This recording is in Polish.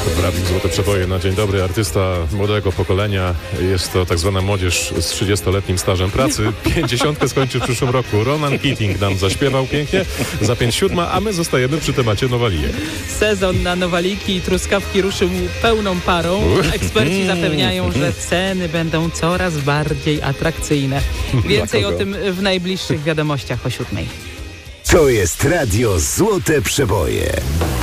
W Radiu Złote Przeboje na dzień dobry. Artysta młodego pokolenia. Jest to tak zwana młodzież z 30-letnim stażem pracy. 50 skończy w przyszłym roku. Ronan Keating nam zaśpiewał pięknie. Za 5:07, a my zostajemy przy temacie Nowalijek. Sezon na Nowaliki i truskawki ruszył pełną parą. Eksperci zapewniają, że ceny będą coraz bardziej atrakcyjne. Więcej o tym w najbliższych wiadomościach o 7:00. To jest Radio Złote Przeboje.